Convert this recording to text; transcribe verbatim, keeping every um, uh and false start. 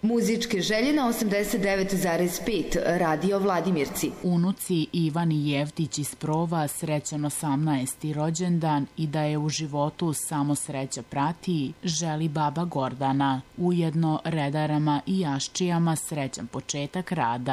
Muzičke želje na osamdeset devet zarez pet, Radio Vladimirci. Unuci Ivani Jevtić iz Prova srećan osamnaesti rođendan i da je u životu samo sreća prati, želi baba Gordana. Ujedno redarama i jaščijama srećan početak rada.